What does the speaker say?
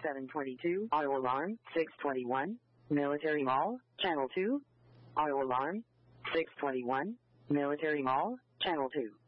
722, auto alarm, 621, Military Mall, channel 2, auto alarm, 621, Military Mall, channel 2.